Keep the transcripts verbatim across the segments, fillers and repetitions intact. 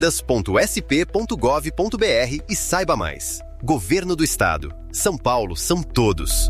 ponto s p ponto gov ponto b r e saiba mais. Governo do Estado. São Paulo são todos.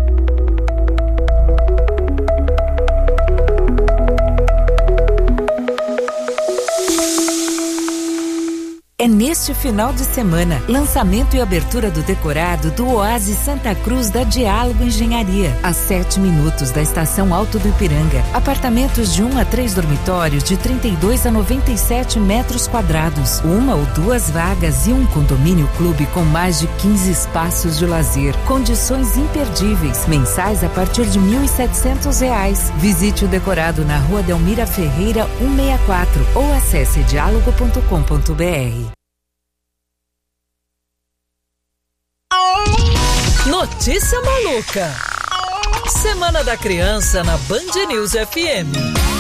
É neste final de semana, lançamento e abertura do decorado do Oásis Santa Cruz da Diálogo Engenharia, a sete minutos da estação Alto do Ipiranga. Apartamentos de um a três dormitórios de trinta e dois a noventa e sete metros quadrados, uma ou duas vagas e um condomínio clube com mais de quinze espaços de lazer. Condições imperdíveis, mensais a partir de mil e setecentos reais. Visite o decorado na Rua Delmira Ferreira cento e sessenta e quatro ou acesse diálogo ponto com ponto b r. Notícia maluca. Semana da Criança na Band News F M.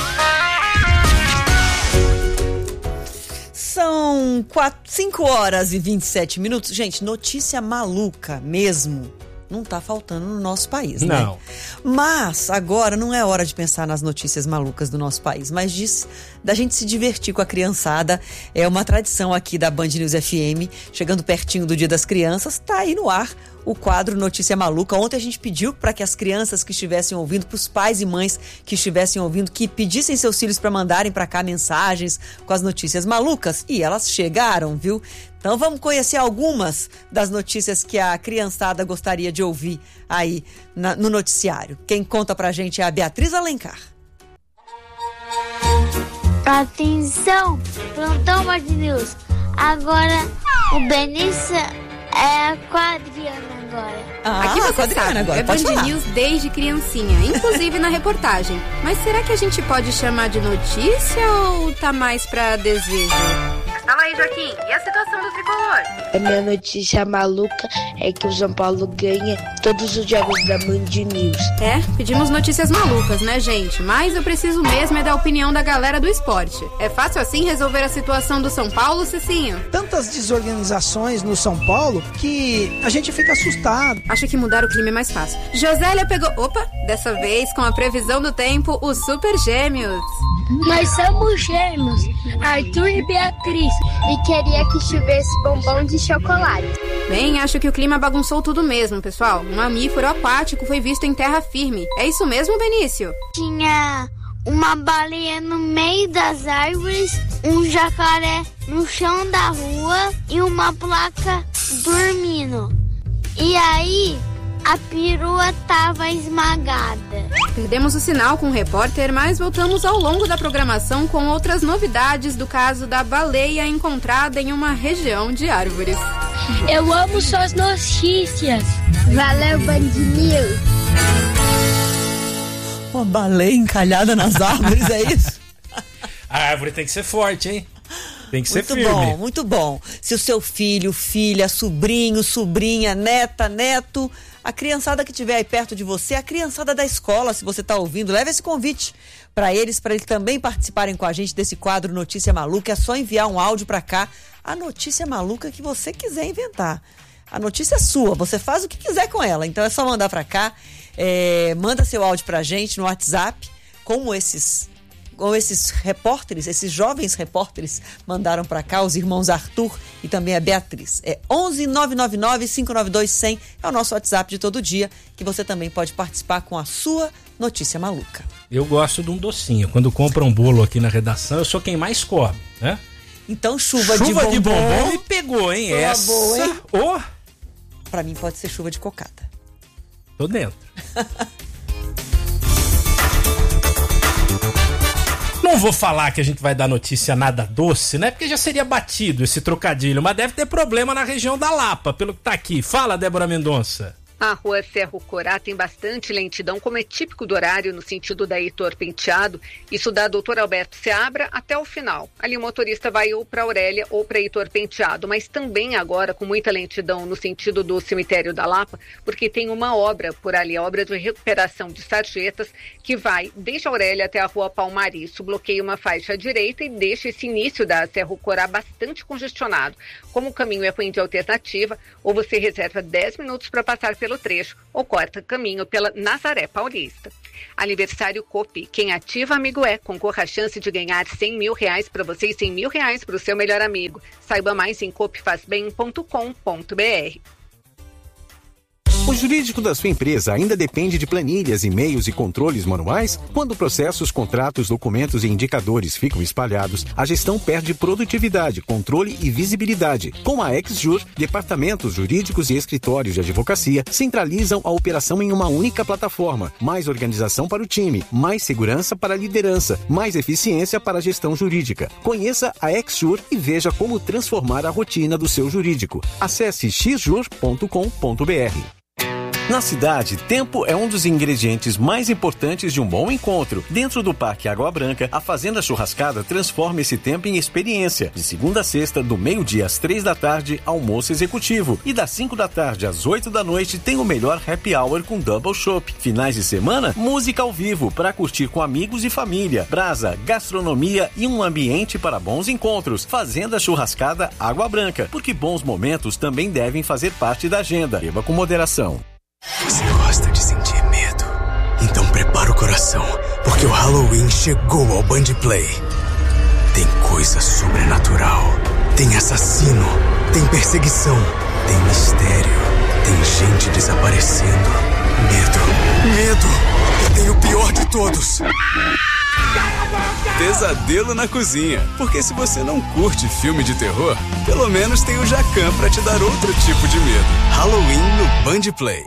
São cinco horas e vinte e sete minutos. Gente, notícia maluca mesmo não tá faltando no nosso país, né? Não. Mas agora não é hora de pensar nas notícias malucas do nosso país, mas diz da gente se divertir com a criançada. É uma tradição aqui da Band News F M, chegando pertinho do Dia das Crianças, tá aí no ar o quadro Notícia Maluca. Ontem a gente pediu para que as crianças que estivessem ouvindo, para os pais e mães que estivessem ouvindo, que pedissem seus filhos para mandarem para cá mensagens com as notícias malucas, e elas chegaram, viu? Então vamos conhecer algumas das notícias que a criançada gostaria de ouvir aí na, no noticiário. Quem conta pra gente é a Beatriz Alencar. Atenção, plantão Band News. Agora o Benício é com a Adriana agora. Ah, Aqui você Adriana sabe, agora, é pode Band falar. News desde criancinha, inclusive na reportagem. Mas será que a gente pode chamar de notícia ou tá mais pra desejo? Fala aí, Joaquim, e a situação do tricolor? A minha notícia maluca é que o São Paulo ganha todos os jogos da Band News. É, pedimos notícias malucas, né, gente? Mas eu preciso mesmo é da opinião da galera do esporte. É fácil assim resolver a situação do São Paulo, Cicinho? Tantas desorganizações no São Paulo que a gente fica assustado. Acho que mudar o clima é mais fácil. Josélia pegou... Opa! Dessa vez, com a previsão do tempo, os Super Gêmeos. Nós somos gêmeos, Arthur e Beatriz, e queria que tivesse bombom de chocolate. Bem, acho que o clima bagunçou tudo mesmo, pessoal. Um mamífero aquático foi visto em terra firme. É isso mesmo, Benício? Tinha uma baleia no meio das árvores, um jacaré no chão da rua e uma placa dormindo. E aí, a perua tava esmagada. Perdemos o sinal com o repórter, mas voltamos ao longo da programação com outras novidades do caso da baleia encontrada em uma região de árvores. Eu amo suas notícias. Valeu, Band News. Uma baleia encalhada nas árvores, é isso? A árvore tem que ser forte, hein? Tem que ser muito firme. Muito bom, muito bom. Se o seu filho, filha, sobrinho, sobrinha, neta, neto, a criançada que estiver aí perto de você, a criançada da escola, se você está ouvindo, leva esse convite para eles, para eles também participarem com a gente desse quadro Notícia Maluca. É só enviar um áudio para cá, a notícia maluca que você quiser inventar. A notícia é sua, você faz o que quiser com ela, então é só mandar para cá, é, manda seu áudio pra gente no WhatsApp, como esses... como esses repórteres, esses jovens repórteres mandaram para cá, os irmãos Arthur e também a Beatriz. É onze nove nove nove, cinco nove dois, cem, é o nosso WhatsApp de todo dia, que você também pode participar com a sua notícia maluca. Eu gosto de um docinho. Quando compra um bolo aqui na redação, eu sou quem mais come, né? Então, chuva, chuva de bombom. de bombom me pegou, hein? Foi Essa. boa, hein? Oh. Pra mim pode ser chuva de cocada. Tô dentro. Não vou falar que a gente vai dar notícia nada doce, né? Porque já seria batido esse trocadilho, mas deve ter problema na região da Lapa, pelo que tá aqui. Fala, Débora Mendonça. A rua Cerro Corá tem bastante lentidão, como é típico do horário no sentido da Heitor Penteado, isso da doutor Alberto Seabra até o final. Ali o motorista vai ou para Aurélia ou para Heitor Penteado, mas também agora com muita lentidão no sentido do cemitério da Lapa, porque tem uma obra por ali, a obra de recuperação de sarjetas, que vai desde a Aurélia até a rua Palmari. Isso bloqueia uma faixa à direita e deixa esse início da Cerro Corá bastante congestionado. Como o caminho é com índia alternativa, ou você reserva dez minutos para passar pela pelo trecho ou corta caminho pela Nazaré Paulista. Aniversário Coop. Quem ativa amigo é. Concorra à chance de ganhar cem mil reais para você e cem mil reais para o seu melhor amigo. Saiba mais em coop faz bem ponto com ponto b r. O jurídico da sua empresa ainda depende de planilhas, e-mails e controles manuais? Quando processos, contratos, documentos e indicadores ficam espalhados, a gestão perde produtividade, controle e visibilidade. Com a XJur, departamentos jurídicos e escritórios de advocacia centralizam a operação em uma única plataforma. Mais organização para o time, mais segurança para a liderança, mais eficiência para a gestão jurídica. Conheça a XJur e veja como transformar a rotina do seu jurídico. Acesse x jur ponto com ponto b r. Na cidade, tempo é um dos ingredientes mais importantes de um bom encontro. Dentro do Parque Água Branca, a Fazenda Churrascada transforma esse tempo em experiência. De segunda a sexta, do meio-dia às três da tarde, almoço executivo. E das cinco da tarde às oito da noite, tem o melhor happy hour com double chopp. Finais de semana, música ao vivo para curtir com amigos e família. Brasa, gastronomia e um ambiente para bons encontros. Fazenda Churrascada Água Branca, porque bons momentos também devem fazer parte da agenda. Beba com moderação. Você gosta de sentir medo? Então prepara o coração, porque o Halloween chegou ao Band Play. Tem coisa sobrenatural, tem assassino, tem perseguição, tem mistério, tem gente desaparecendo. Medo, medo, e tem o pior de todos. Pesadelo na cozinha, porque se você não curte filme de terror, pelo menos tem o Jacan pra te dar outro tipo de medo. Halloween no Band Play.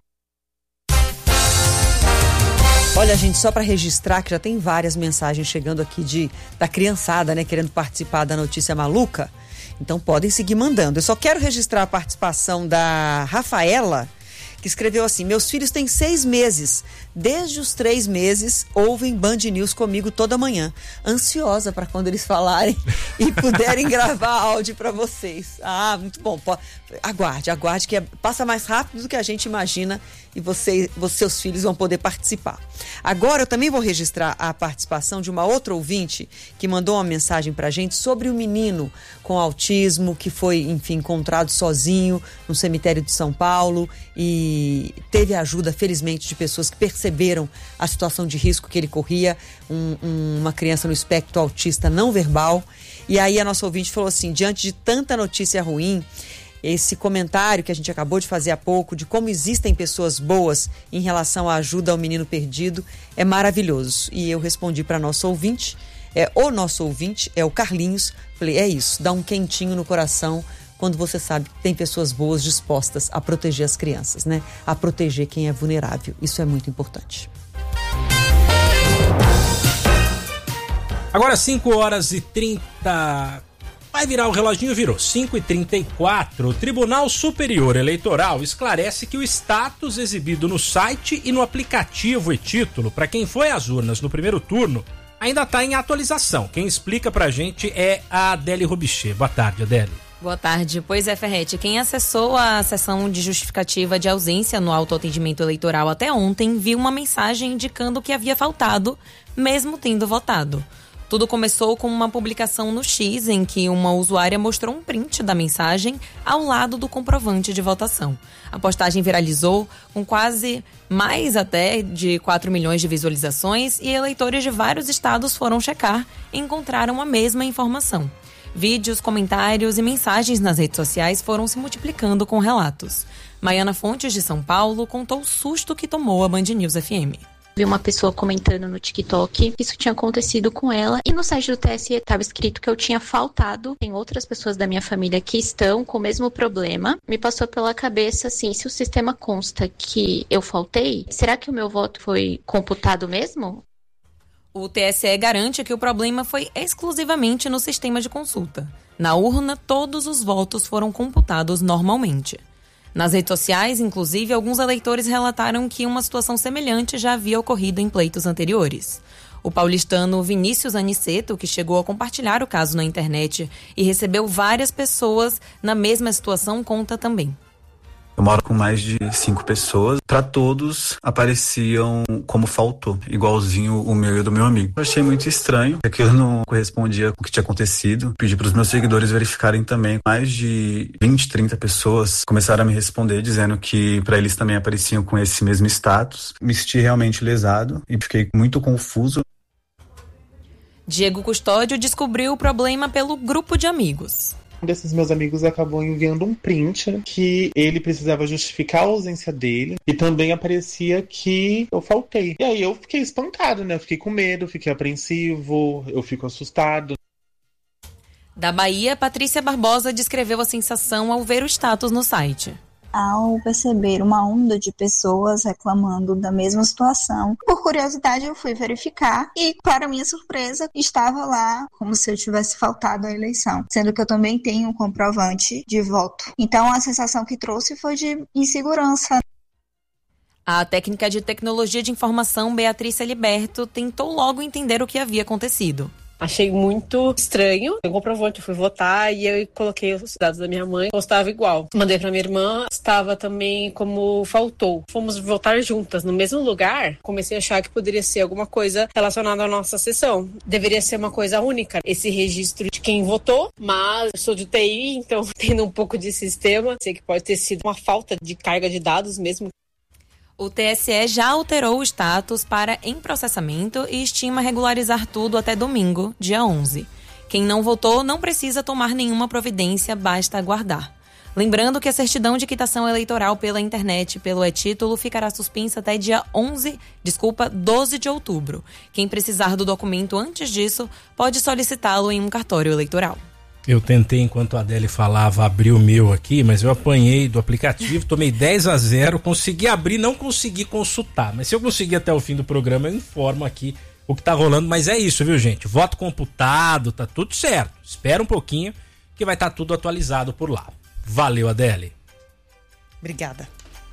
Olha, gente, só para registrar que já tem várias mensagens chegando aqui de da criançada, né, querendo participar da notícia maluca. Então podem seguir mandando. Eu só quero registrar a participação da Rafaela, que escreveu assim: meus filhos têm seis meses. Desde os três meses, ouvem Band News comigo toda manhã. Ansiosa para quando eles falarem e puderem gravar áudio para vocês. Ah, muito bom. Aguarde, aguarde, que é, passa mais rápido do que a gente imagina e você, você, seus filhos vão poder participar. Agora eu também vou registrar a participação de uma outra ouvinte que mandou uma mensagem pra gente sobre o menino com autismo que foi, enfim, encontrado sozinho no cemitério de São Paulo e teve a ajuda, felizmente, de pessoas que perceberam a situação de risco que ele corria, um, um, uma criança no espectro autista não verbal. E aí a nossa ouvinte falou assim: diante de tanta notícia ruim, esse comentário que a gente acabou de fazer há pouco, de como existem pessoas boas em relação à ajuda ao menino perdido, é maravilhoso. E eu respondi para nosso ouvinte, é, o nosso ouvinte é o Carlinhos, falei, é isso, dá um quentinho no coração quando você sabe que tem pessoas boas dispostas a proteger as crianças, né? A proteger quem é vulnerável. Isso é muito importante. Agora cinco horas e trinta... Vai virar o reloginho, virou. cinco e trinta e quatro. O Tribunal Superior Eleitoral esclarece que o status exibido no site e no aplicativo e-título para quem foi às urnas no primeiro turno ainda está em atualização. Quem explica pra gente é a Adélia Robichê. Boa tarde, Adélia. Boa tarde. Pois é, Ferretti, quem acessou a sessão de justificativa de ausência no autoatendimento eleitoral até ontem viu uma mensagem indicando que havia faltado, mesmo tendo votado. Tudo começou com uma publicação no X em que uma usuária mostrou um print da mensagem ao lado do comprovante de votação. A postagem viralizou com quase mais até de quatro milhões de visualizações e eleitores de vários estados foram checar e encontraram a mesma informação. Vídeos, comentários e mensagens nas redes sociais foram se multiplicando com relatos. Maiana Fontes, de São Paulo, contou o susto que tomou a Band News F M. Vi uma pessoa comentando no TikTok que isso tinha acontecido com ela e no site do T S E estava escrito que eu tinha faltado. Tem outras pessoas da minha família que estão com o mesmo problema. Me passou pela cabeça assim, se o sistema consta que eu faltei, será que o meu voto foi computado mesmo? O T S E garante que o problema foi exclusivamente no sistema de consulta. Na urna, todos os votos foram computados normalmente. Nas redes sociais, inclusive, alguns eleitores relataram que uma situação semelhante já havia ocorrido em pleitos anteriores. O paulistano Vinícius Aniceto, que chegou a compartilhar o caso na internet e recebeu várias pessoas na mesma situação, conta também. Eu moro com mais de cinco pessoas. Para todos, apareciam como faltou, igualzinho o meu e o do meu amigo. Eu achei muito estranho, aquilo não correspondia com o que tinha acontecido. Pedi para os meus seguidores verificarem também. Mais de vinte, trinta pessoas começaram a me responder, dizendo que para eles também apareciam com esse mesmo status. Me senti realmente lesado e fiquei muito confuso. Diego Custódio descobriu o problema pelo grupo de amigos. Um desses meus amigos acabou enviando um print que ele precisava justificar a ausência dele e também aparecia que eu faltei. E aí eu fiquei espantado, né? Eu fiquei com medo, fiquei apreensivo, eu fico assustado. Da Bahia, Patrícia Barbosa descreveu a sensação ao ver o status no site. Ao perceber uma onda de pessoas reclamando da mesma situação, por curiosidade eu fui verificar e, para minha surpresa, estava lá como se eu tivesse faltado à eleição, sendo que eu também tenho um comprovante de voto. Então a sensação que trouxe foi de insegurança. A técnica de tecnologia de informação Beatriz Liberto tentou logo entender o que havia acontecido. Achei muito estranho. Eu comprovante, eu fui votar e eu coloquei os dados da minha mãe, estava igual. Mandei pra minha irmã, estava também como faltou. Fomos votar juntas no mesmo lugar. Comecei a achar que poderia ser alguma coisa relacionada à nossa sessão. Deveria ser uma coisa única, esse registro de quem votou, mas eu sou de T I, então tendo um pouco de sistema, sei que pode ter sido uma falta de carga de dados mesmo. O T S E já alterou o status para em processamento e estima regularizar tudo até domingo, dia onze. Quem não votou não precisa tomar nenhuma providência, basta aguardar. Lembrando que a certidão de quitação eleitoral pela internet pelo e-título ficará suspensa até dia onze, desculpa, doze de outubro. Quem precisar do documento antes disso pode solicitá-lo em um cartório eleitoral. Eu tentei, enquanto a Adele falava, abrir o meu aqui, mas eu apanhei do aplicativo, tomei dez a zero, consegui abrir, não consegui consultar. Mas se eu conseguir até o fim do programa, eu informo aqui o que tá rolando. Mas é isso, viu, gente? Voto computado, tá tudo certo. Espera um pouquinho que vai estar tá tudo atualizado por lá. Valeu, Adele. Obrigada.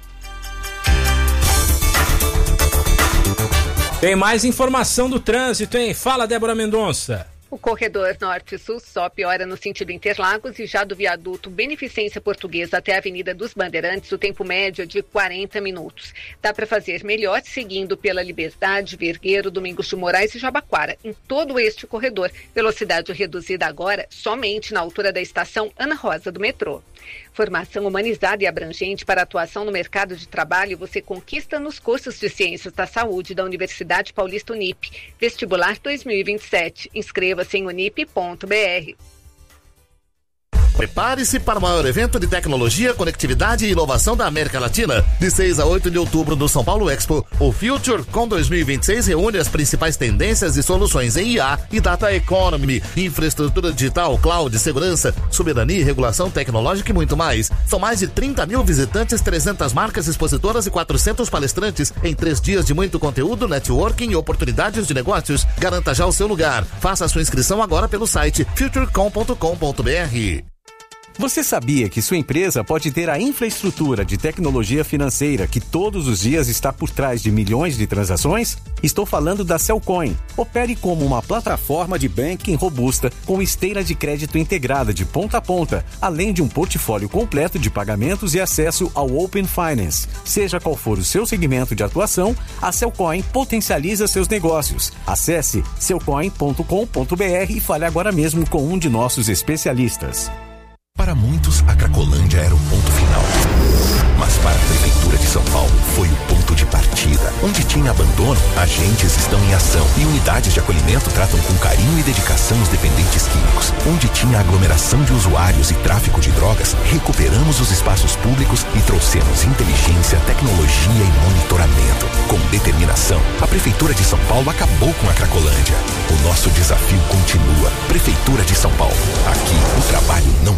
Tem mais informação do trânsito, hein? Fala, Débora Mendonça. O corredor norte-sul só piora no sentido Interlagos e já do viaduto Beneficência Portuguesa até a Avenida dos Bandeirantes, o tempo médio é de quarenta minutos. Dá para fazer melhor seguindo pela Liberdade, Vergueiro, Domingos de Moraes e Jabaquara. Em todo este corredor, velocidade reduzida agora somente na altura da estação Ana Rosa do metrô. Formação humanizada e abrangente para atuação no mercado de trabalho você conquista nos cursos de Ciências da Saúde da Universidade Paulista Unip. Vestibular dois mil e vinte e sete. Inscreva-se em unip ponto b r. Prepare-se para o maior evento de tecnologia, conectividade e inovação da América Latina. De seis a oito de outubro no São Paulo Expo, o FutureCon dois mil e vinte e seis reúne as principais tendências e soluções em I A e Data Economy, infraestrutura digital, cloud, segurança, soberania e regulação tecnológica e muito mais. São mais de trinta mil visitantes, trezentas marcas expositoras e quatrocentos palestrantes em três dias de muito conteúdo, networking e oportunidades de negócios. Garanta já o seu lugar. Faça a sua inscrição agora pelo site futurecom ponto com ponto b r. Você sabia que sua empresa pode ter a infraestrutura de tecnologia financeira que todos os dias está por trás de milhões de transações? Estou falando da Cellcoin. Opere como uma plataforma de banking robusta com esteira de crédito integrada de ponta a ponta, além de um portfólio completo de pagamentos e acesso ao Open Finance. Seja qual for o seu segmento de atuação, a Cellcoin potencializa seus negócios. Acesse cellcoin ponto com ponto b r e fale agora mesmo com um de nossos especialistas. Para muitos, a Cracolândia era o ponto final. Mas para a Prefeitura de São Paulo, foi o ponto de partida. Onde tinha abandono, agentes estão em ação. E unidades de acolhimento tratam com carinho e dedicação os dependentes químicos. Onde tinha aglomeração de usuários e tráfico de drogas, recuperamos os espaços públicos e trouxemos inteligência, tecnologia e monitoramento. Com determinação, a Prefeitura de São Paulo acabou com a Cracolândia. O nosso desafio continua. Prefeitura de São Paulo. Aqui, o trabalho não